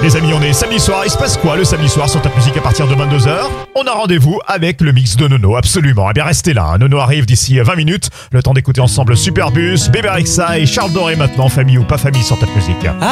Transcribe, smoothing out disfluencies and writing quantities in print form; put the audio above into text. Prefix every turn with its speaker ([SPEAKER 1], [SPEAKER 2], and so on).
[SPEAKER 1] Les amis, on est samedi soir. Il se passe quoi le samedi soir sur Top Music à partir de 22h? On a rendez-vous avec le mix de Nono, absolument. Eh bien, restez là. Hein. Nono arrive d'ici 20 minutes. Le temps d'écouter ensemble Superbus, Bébé Rexa et Charles Doré maintenant, famille ou pas famille sur Top Music.